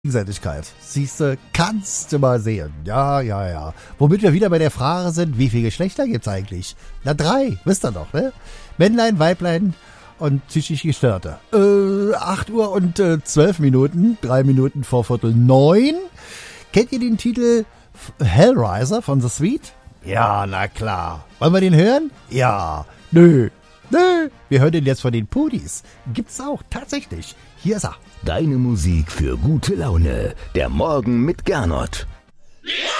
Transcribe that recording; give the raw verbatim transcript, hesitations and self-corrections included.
Gegenseitigkeit. Siehste, kannst du mal sehen. Ja, ja, ja. Womit wir wieder bei der Frage sind, wie viele Geschlechter gibt's eigentlich? Na, drei, wisst ihr doch, ne? Männlein, Weiblein und psychisch Gestörte. Äh, acht Uhr und äh, zwölf Minuten, drei Minuten vor Viertel neun. Kennt ihr den Titel Hellraiser von The Sweet? Ja, na klar. Wollen wir den hören? Ja. Nö. Nö. Wir hören den jetzt von den Pudis. Gibt's auch, tatsächlich. Hier ist er. Deine Musik für gute Laune. Der Morgen mit Gernot.